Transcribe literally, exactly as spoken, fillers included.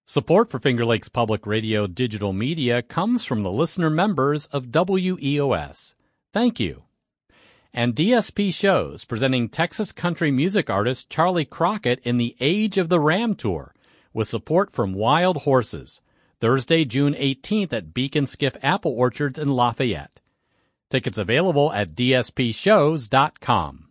Support for Finger Lakes Public Radio digital media comes from the listener members of W E O S. Thank you. And D S P Shows, presenting Texas country music artist Charlie Crockett in the Age of the Ram Tour, with support from Wild Horses, Thursday, June eighteenth at Beacon Skiff Apple Orchards in Lafayette. Tickets available at d s p shows dot com.